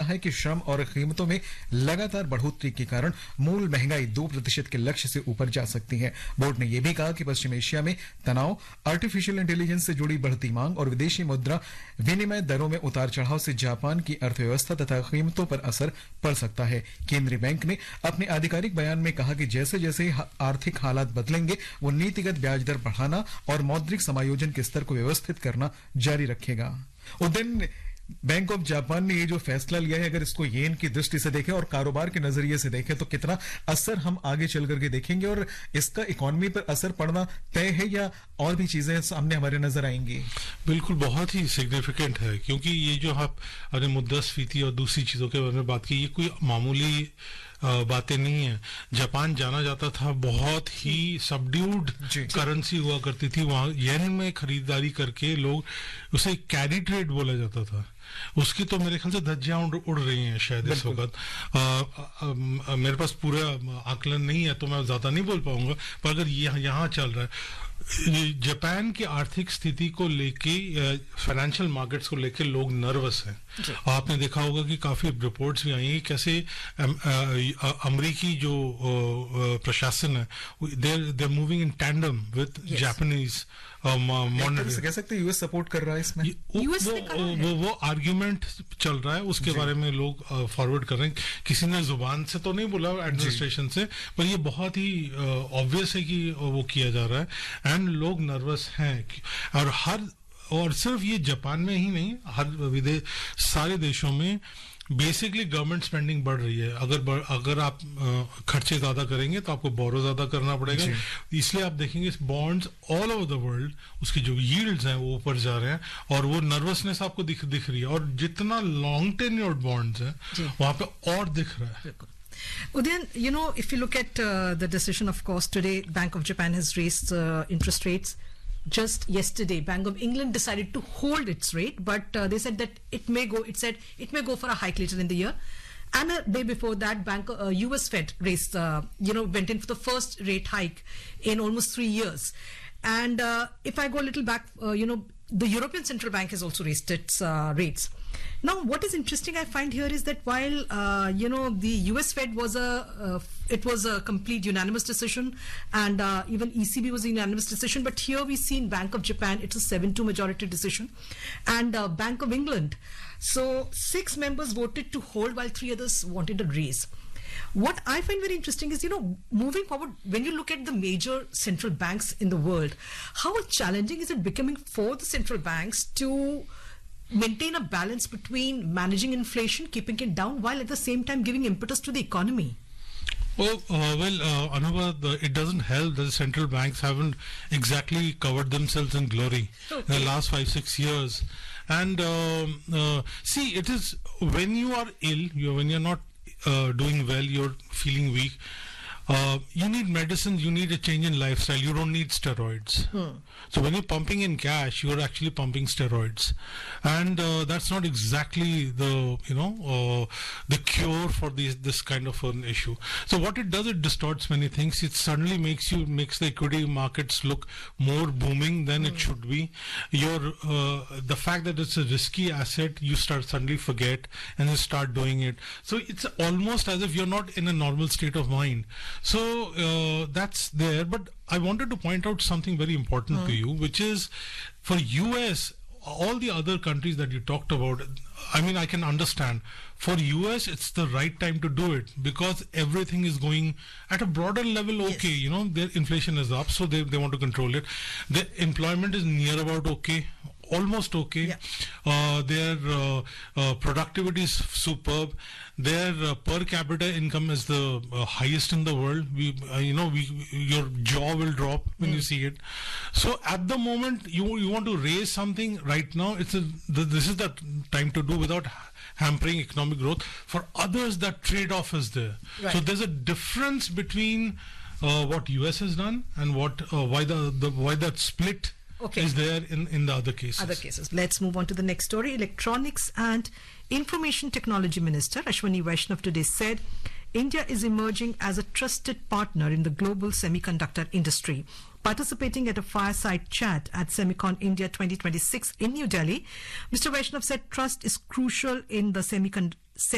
है कि श्रम और कीमतों में लगातार बढ़ोतरी के कारण मूल महंगाई 2% के लक्ष्य से ऊपर जा सकती है। बोर्ड ने यह भी कहा कि पश्चिम एशिया में तनाव, आर्टिफिशियल इंटेलिजेंस से जुड़ी बढ़ती मांग और विदेशी मुद्रा विनिमय दरों में उतार चढ़ाव से जापान की अर्थव्यवस्था तथा कीमतों पर असर पड़ सकता है। केंद्रीय बैंक ने अपने आधिकारिक बयान में कहा कि जैसे जैसे आर्थिक हालात बदलेंगे वो नीतिगत ब्याज दर बढ़ाना और मौद्रिक समायोजन के स्तर को व्यवस्थित करना जारी रखेगा। उदयन, बैंक ऑफ जापान ने ये जो फैसला लिया है, अगर इसको येन की दृष्टि से देखें और कारोबार के नजरिए से देखें तो कितना असर हम आगे चल करके देखेंगे और इसका इकोनॉमी पर असर पड़ना तय है या और भी चीजें सामने हमारे नजर आएंगी? बिल्कुल, बहुत ही सिग्निफिकेंट है, क्योंकि ये जो आपने मुद्रास्फीति और दूसरी चीजों के बारे में बात की, ये कोई मामूली बातें नहीं है। जापान जाना जाता था बहुत ही सबड्यूड करेंसी हुआ करती थी, वहां येन में खरीदारी करके लोग उसे कैरी ट्रेड बोला जाता था। उसकी तो मेरे ख्याल से धज्जियां उड़ रही हैं शायद इस वक्त। मेरे पास पूरा आकलन नहीं है तो मैं ज्यादा नहीं बोल पाऊंगा, पर अगर यहाँ चल रहा है, जापान की आर्थिक स्थिति को लेके, फाइनेंशियल मार्केट्स को लेके लोग नर्वस हैं। आपने देखा होगा कि काफी रिपोर्ट्स भी आई हैं कैसे अमेरिकी जो प्रशासन है, they are moving in tandem with Japanese monetary. कह सकते हैं यूएस सपोर्ट कर रहा है इसमें। वो आर्ग्यूमेंट चल रहा है, उसके बारे में लोग फॉरवर्ड कर रहे हैं। किसी ने जुबान से तो नहीं बोला एडमिनिस्ट्रेशन से, पर ये बहुत ही ऑब्वियस है कि वो किया जा रहा है एंड लोग नर्वस हैं। और सिर्फ ये जापान में ही नहीं, हर सारे देशों में बेसिकली गवर्नमेंट स्पेंडिंग बढ़ रही है। अगर आप खर्चे ज्यादा करेंगे तो आपको बोरो ज्यादा करना पड़ेगा, इसलिए आप देखेंगे bonds all over the world, उसकी जो यील्ड्स हैं वो ऊपर जा रहे हैं और वो नर्वसनेस आपको दिख रही है। और जितना लॉन्ग टेन्योर्ड बॉन्ड्स हैं वहां पे और दिख रहा है। Udayan, if you look at the decision, of course, today Bank of Japan has raised interest rates. Just yesterday, Bank of England decided to hold its rate, but they said that it may go for a hike later in the year. And a day before that, US Fed raised, went in for the first rate hike in almost 3 years. And if I go a little back, the European Central Bank has also raised its rates. Now, what is interesting I find here is that while the US Fed was a complete unanimous decision, and even ECB was a unanimous decision, but here we see in Bank of Japan it's a 7-2 majority decision, and Bank of England, so 6 members voted to hold while 3 others wanted a raise. What I find very interesting is, moving forward, when you look at the major central banks in the world, how challenging is it becoming for the central banks to maintain a balance between managing inflation, keeping it down, while at the same time giving impetus to the economy? Well, Anubha, it doesn't help that the central banks haven't exactly covered themselves in glory in the last 5-6 years. And see, it is when you are ill, when you're not doing well, you're feeling weak, you need medicine, you need a change in lifestyle, you don't need steroids. So when you're pumping in cash, you're actually pumping steroids, and that's not exactly the cure for this kind of an issue. So what it does, it distorts many things. It suddenly makes the equity markets look more booming than it should be. The fact that it's a risky asset, you suddenly forget and you start doing it. So it's almost as if you're not in a normal state of mind. So that's there, but I wanted to point out something very important to you, which is for US, all the other countries that you talked about, I mean, I can understand. For US, it's the right time to do it because everything is going at a broader level. Okay, their inflation is up, so they want to control it. The employment is near about okay, almost okay. Their productivity is superb. Their per capita income is the highest in the world. Your jaw will drop when you see it. So at the moment you want to raise something right now, this is the time to do without hampering economic growth. For others, that trade-off is there. Right. So there's a difference between what US has done and why that split is there in the other cases. Let's move on to the next story. Electronics and Information Technology Minister Ashwini Vaishnaw today said India is emerging as a trusted partner in the global semiconductor industry. Participating at a fireside chat at Semicon India 2026 in New Delhi, Mr. Vaishnaw said trust is crucial in the